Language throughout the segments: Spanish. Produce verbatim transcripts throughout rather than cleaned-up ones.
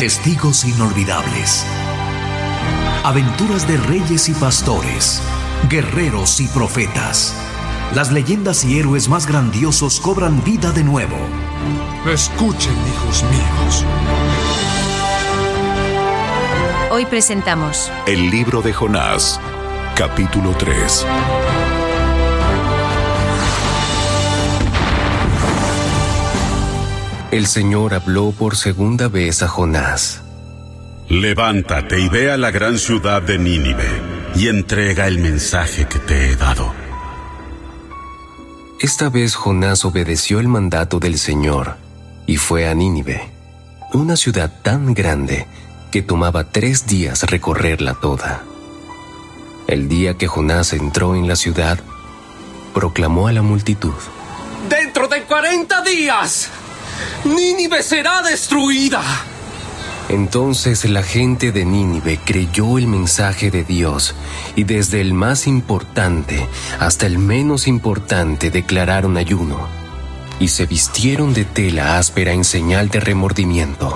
Testigos inolvidables. Aventuras de reyes y pastores, guerreros y profetas. Las leyendas y héroes más grandiosos cobran vida de nuevo. Escuchen, hijos míos. Hoy presentamos El libro de Jonás, capítulo tres. El Señor habló por segunda vez a Jonás. Levántate y ve a la gran ciudad de Nínive y entrega el mensaje que te he dado. Esta vez Jonás obedeció el mandato del Señor y fue a Nínive, una ciudad tan grande que tomaba tres días recorrerla toda. El día que Jonás entró en la ciudad, proclamó a la multitud: ¡Dentro de cuarenta días, Nínive será destruida! Entonces la gente de Nínive creyó el mensaje de Dios, y desde el más importante hasta el menos importante declararon ayuno, y se vistieron de tela áspera en señal de remordimiento.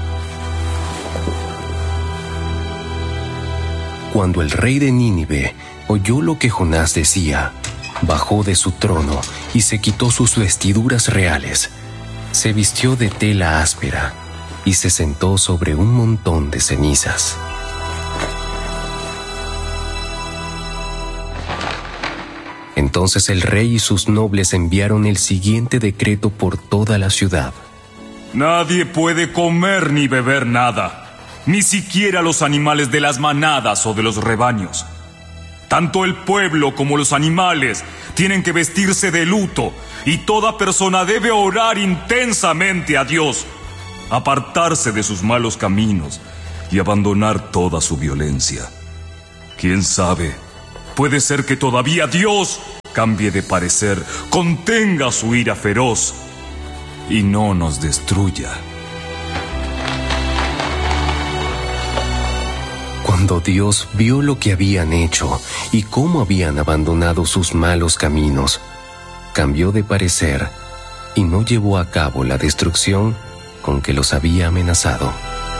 Cuando el rey de Nínive oyó lo que Jonás decía, bajó de su trono y se quitó sus vestiduras reales. Se vistió de tela áspera y se sentó sobre un montón de cenizas. Entonces el rey y sus nobles enviaron el siguiente decreto por toda la ciudad: Nadie puede comer ni beber nada, ni siquiera los animales de las manadas o de los rebaños. Tanto el pueblo como los animales tienen que vestirse de luto, y toda persona debe orar intensamente a Dios, apartarse de sus malos caminos y abandonar toda su violencia. ¿Quién sabe? Puede ser que todavía Dios cambie de parecer, contenga su ira feroz y no nos destruya. Cuando Dios vio lo que habían hecho y cómo habían abandonado sus malos caminos, cambió de parecer y no llevó a cabo la destrucción con que los había amenazado.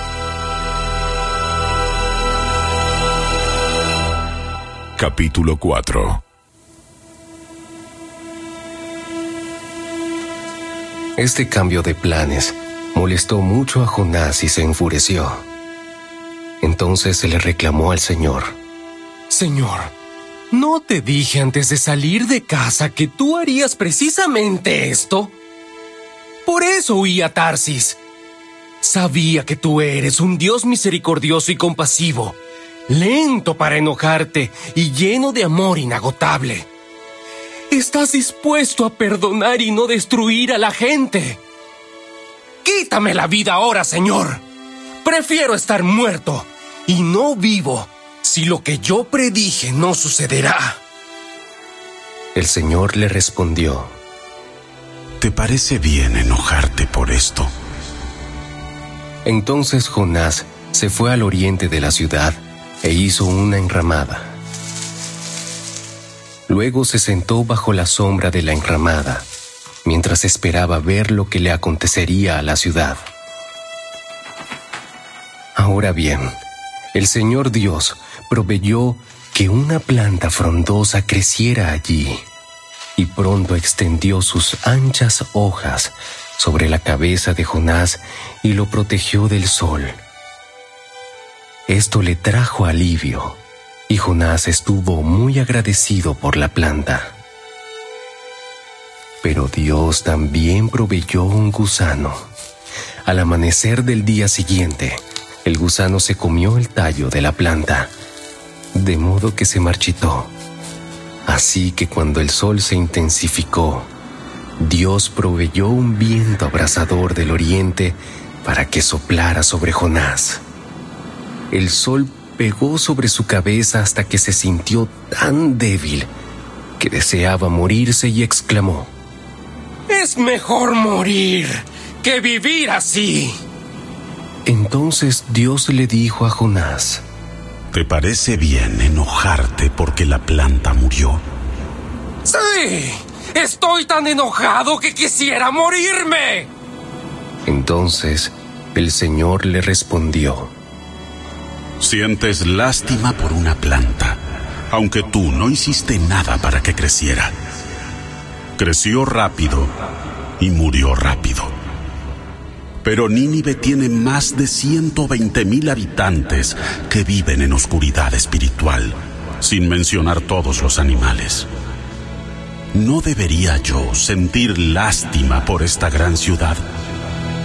Capítulo cuatro. Este cambio de planes molestó mucho a Jonás y se enfureció. Entonces se le reclamó al Señor: Señor, ¿no te dije antes de salir de casa que tú harías precisamente esto? Por eso huí a Tarsis. Sabía que tú eres un Dios misericordioso y compasivo, lento para enojarte y lleno de amor inagotable. Estás dispuesto a perdonar y no destruir a la gente. Quítame la vida ahora, Señor. Prefiero estar muerto y no vivo si lo que yo predije no sucederá. El Señor le respondió: ¿Te parece bien enojarte por esto? Entonces Jonás se fue al oriente de la ciudad e hizo una enramada. Luego se sentó bajo la sombra de la enramada, mientras esperaba ver lo que le acontecería a la ciudad. Ahora bien, el Señor Dios proveyó que una planta frondosa creciera allí, y pronto extendió sus anchas hojas sobre la cabeza de Jonás y lo protegió del sol. Esto le trajo alivio, y Jonás estuvo muy agradecido por la planta. Pero Dios también proveyó un gusano. Al amanecer del día siguiente, el gusano se comió el tallo de la planta, de modo que se marchitó. Así que cuando el sol se intensificó, Dios proveyó un viento abrasador del oriente para que soplara sobre Jonás. El sol pegó sobre su cabeza hasta que se sintió tan débil que deseaba morirse y exclamó: Es mejor morir que vivir así. Entonces Dios le dijo a Jonás: ¿Te parece bien enojarte porque la planta murió? ¡Sí! ¡Estoy tan enojado que quisiera morirme! Entonces El Señor le respondió: Sientes lástima por una planta, aunque tú no hiciste nada para que creciera. Creció rápido y murió rápido. Pero Nínive tiene más de ciento veinte mil habitantes que viven en oscuridad espiritual, sin mencionar todos los animales. ¿No debería yo sentir lástima por esta gran ciudad?